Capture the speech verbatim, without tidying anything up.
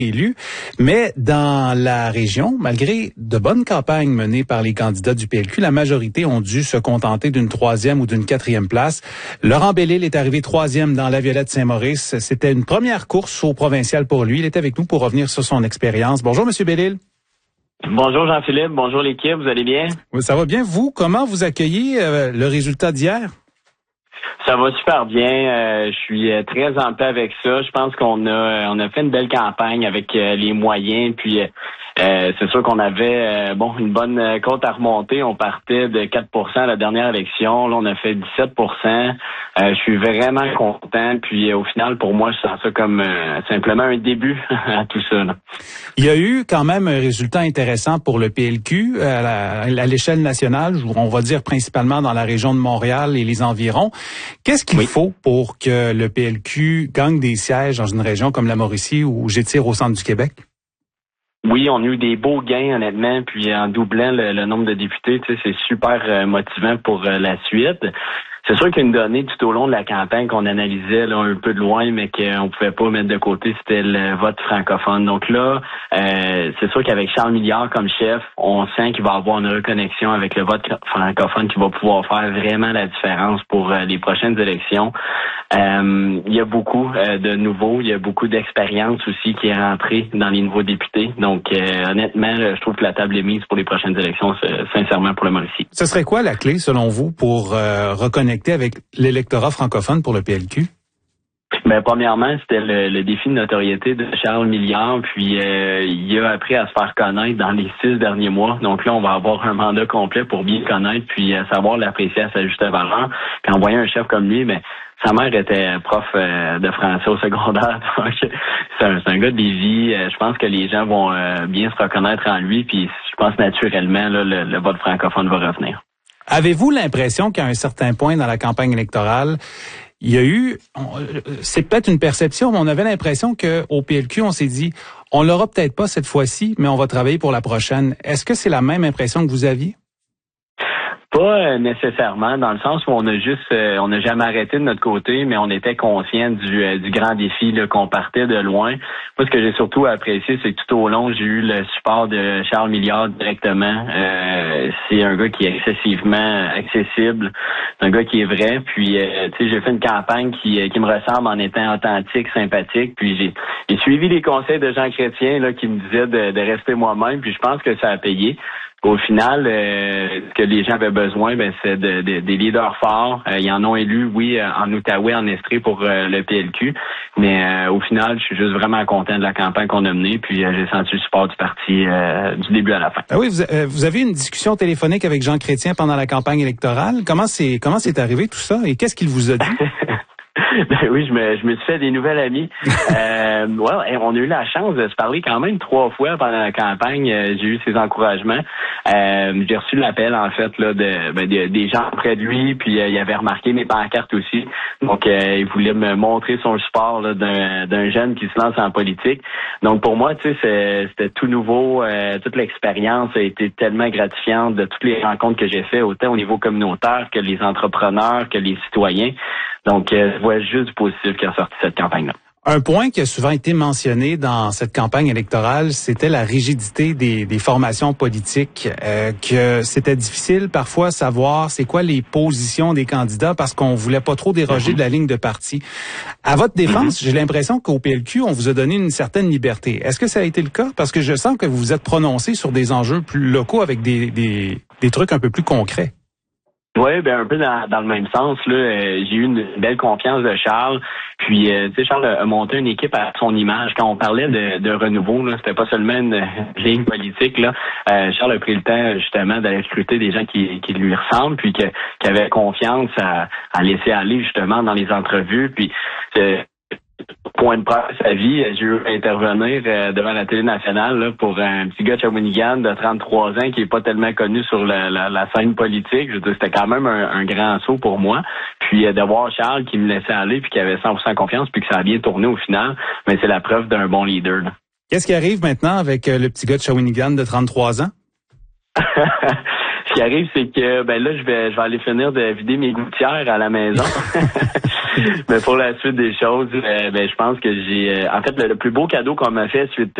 élu. Mais dans la région, malgré de bonnes campagnes menées par les candidats du P L Q, la majorité ont dû se contenter d'une troisième ou d'une quatrième place. Laurent Bellil est arrivé troisième dans la Violette Saint-Maurice. C'était une première course au provincial pour lui. Il est avec nous pour revenir sur son expérience. Bonjour, Monsieur Bellil. Bonjour Jean-Philippe, bonjour l'équipe, vous allez bien? Oui, ça va bien. Vous, comment vous accueillez euh, le résultat d'hier? Ça va super bien. Euh, je suis très en paix avec ça. Je pense qu'on a on a fait une belle campagne avec euh, les moyens. Puis euh, c'est sûr qu'on avait euh, bon une bonne côte à remonter. On partait de quatre pour cent à la dernière élection. Là, on a fait dix-sept pour cent. Euh, je suis vraiment content. Puis euh, au final, pour moi, je sens ça comme euh, simplement un début à tout ça. Là. Il y a eu quand même un résultat intéressant pour le P L Q à, la, à l'échelle nationale. On va dire principalement dans la région de Montréal et les environs. Qu'est-ce qu'il oui. faut pour que le P L Q gagne des sièges dans une région comme la Mauricie ou j'étire au centre du Québec? Oui, on a eu des beaux gains, honnêtement, puis en doublant le, le nombre de députés, tu sais, c'est super euh, motivant pour euh, la suite. C'est sûr qu'une donnée tout au long de la campagne qu'on analysait là, un peu de loin, mais qu'on pouvait pas mettre de côté, c'était le vote francophone. Donc là, euh, c'est sûr qu'avec Charles Milliard comme chef, on sent qu'il va avoir une reconnexion avec le vote francophone qui va pouvoir faire vraiment la différence pour euh, les prochaines élections. Euh, il y a beaucoup euh, de nouveaux, il y a beaucoup d'expérience aussi qui est rentrée dans les nouveaux députés. Donc euh, honnêtement, je trouve que la table est mise pour les prochaines élections, sincèrement pour le Mauricie. Ce serait quoi la clé, selon vous, pour euh, reconnaître avec l'électorat francophone pour le P L Q? Ben, premièrement, c'était le, le défi de notoriété de Charles Milliard, puis euh, il a appris à se faire connaître dans les six derniers mois. Donc là, on va avoir un mandat complet pour bien connaître, puis euh, savoir l'apprécier à sa juste valeur. Puis en voyant un chef comme lui, ben sa mère était prof euh, de français au secondaire, donc c'est un, c'est un gars de Lévis. Euh, je pense que les gens vont euh, bien se reconnaître en lui, puis je pense naturellement là, le, le vote francophone va revenir. Avez-vous l'impression qu'à un certain point dans la campagne électorale, il y a eu, c'est peut-être une perception, mais on avait l'impression qu'au P L Q, on s'est dit, on l'aura peut-être pas cette fois-ci, mais on va travailler pour la prochaine. Est-ce que c'est la même impression que vous aviez? Pas nécessairement, dans le sens où on a juste, euh, on n'a jamais arrêté de notre côté, mais on était conscient du, euh, du grand défi là, qu'on partait de loin. Moi, ce que j'ai surtout apprécié, c'est que tout au long, j'ai eu le support de Charles Milliard directement. Euh, c'est un gars qui est excessivement accessible, c'est un gars qui est vrai. Puis, euh, tu sais, j'ai fait une campagne qui, qui me ressemble en étant authentique, sympathique. Puis j'ai, j'ai suivi les conseils de Jean Chrétien là, qui me disaient de, de rester moi-même. Puis je pense que ça a payé. Au final, euh, ce que les gens avaient besoin, ben, c'est de, de, des leaders forts. Euh, ils en ont élu, oui, en Outaouais, en Estrie pour euh, le P L Q. Mais euh, au final, je suis juste vraiment content de la campagne qu'on a menée. Puis euh, j'ai senti le support du parti euh, du début à la fin. Ah oui, vous, euh, vous avez eu une discussion téléphonique avec Jean Chrétien pendant la campagne électorale. Comment c'est comment c'est arrivé tout ça et qu'est-ce qu'il vous a dit? Ben oui, je me, je me suis fait des nouvelles amies. euh, ouais, on a eu la chance de se parler quand même trois fois pendant la campagne. J'ai eu ses encouragements. Euh, j'ai reçu l'appel, en fait, là, de, ben, de des gens près de lui, puis euh, il avait remarqué mes pancartes aussi. Donc, euh, il voulait me montrer son support là, d'un, d'un jeune qui se lance en politique. Donc, pour moi, tu sais, c'était tout nouveau. Euh, toute l'expérience a été tellement gratifiante de toutes les rencontres que j'ai faites, autant au niveau communautaire que les entrepreneurs, que les citoyens. Donc, euh, je vois juste du positif qui a sorti cette campagne-là. Un point qui a souvent été mentionné dans cette campagne électorale, c'était la rigidité des, des formations politiques, euh, que c'était difficile parfois de savoir c'est quoi les positions des candidats parce qu'on voulait pas trop déroger mm-hmm. de la ligne de parti. À votre défense, mm-hmm. j'ai l'impression qu'au P L Q, on vous a donné une certaine liberté. Est-ce que ça a été le cas? Parce que je sens que vous vous êtes prononcé sur des enjeux plus locaux avec des, des, des trucs un peu plus concrets. Oui, ben un peu dans, dans le même sens. Là, euh, j'ai eu une belle confiance de Charles. Puis, euh, tu sais, Charles a monté une équipe à son image. Quand on parlait de, de renouveau, là, c'était pas seulement une ligne politique. Là, euh, Charles a pris le temps justement d'aller recruter des gens qui, qui lui ressemblent, puis que, qui avaient confiance à, à laisser aller justement dans les entrevues. Puis, euh, point de presse à vie, j'ai eu à intervenir euh, devant la télé nationale là, pour un petit gars de Shawinigan de trente-trois ans qui est pas tellement connu sur la, la, la scène politique. Je veux dire, c'était quand même un, un grand saut pour moi. Puis euh, de voir Charles qui me laissait aller puis qui avait cent pour cent confiance puis que ça a bien tourné au final, mais c'est la preuve d'un bon leader. Là. Qu'est-ce qui arrive maintenant avec euh, le petit gars de Shawinigan de trente-trois ans? Ce qui arrive, c'est que ben là, je vais je vais aller finir de vider mes gouttières à la maison. Mais pour la suite des choses, euh, ben, je pense que j'ai... Euh, en fait, le, le plus beau cadeau qu'on m'a fait suite